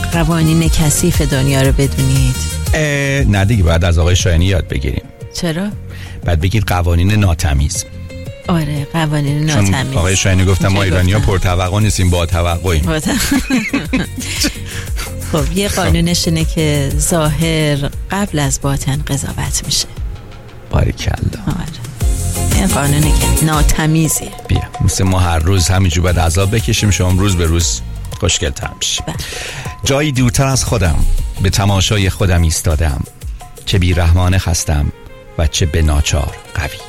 قوانین کثیف دنیا رو بدونید؟ نه دیگه، باید از آقای شایانی یاد بگیریم. چرا؟ بعد بگید قوانین ناتمیز. آره، قوانین ناتمیز. چون آقای شایانی گفتم ما ایرانی‌ها پرتوقع نیستیم، با توقعیم. خب یه قانونش اینه که ظاهر قبل از باطن قضاوت میشه. باریکلا. این قانونه که ناتمیزیه. بیا مثل ما هر روز همینجور باید عذاب بکشیم، شما روز به روز خوشگل‌تر میشی. جایی دورتر از خودم به تماشای خودم ایستادم، چه بی‌رحمانه خستم و چه به ناچار قوی.